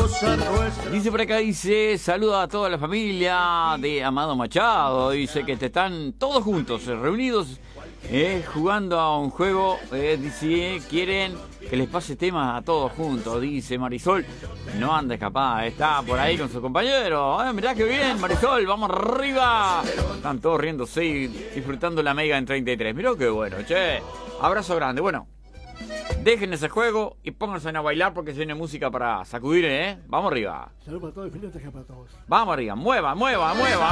cosa nuestra. Dice por acá, saluda a toda la familia de Amado Machado. Dice que están todos juntos, reunidos, jugando a un juego. Dice, quieren que les pase temas a todos juntos. Dice Marisol, no anda escapada, está por ahí con su compañero. Mirá que bien, Marisol, vamos arriba. Están todos riéndose y disfrutando la Mega en 33. Mirá que bueno, che. Abrazo grande. Bueno, dejen ese juego y pónganse a bailar porque se viene música para sacudir, ¿eh? Vamos arriba. Saludos para todos y feliz para todos. Vamos arriba, mueva, mueva, mueva.